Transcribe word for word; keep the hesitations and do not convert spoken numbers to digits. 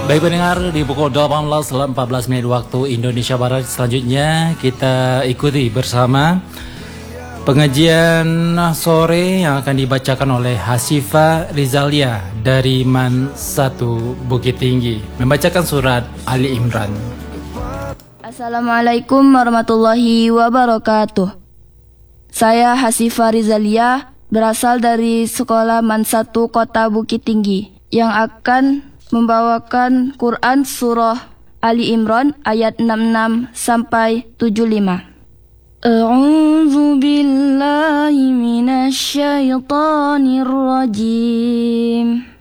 Baik pendengar, di pukul delapan belas empat belas menit waktu Indonesia Barat, selanjutnya kita ikuti bersama pengajian sore yang akan dibacakan oleh Hasifah Rizalia dari Man satu Bukit Tinggi, membacakan surat Ali Imran. Assalamualaikum warahmatullahi wabarakatuh. Saya Hasifah Rizalia, berasal dari Sekolah Man satu Kota Bukit Tinggi, yang akan membawakan Quran Surah Ali Imran ayat enam puluh enam sampai tujuh puluh lima. A'udzu billahi minasy syaithanir rajim.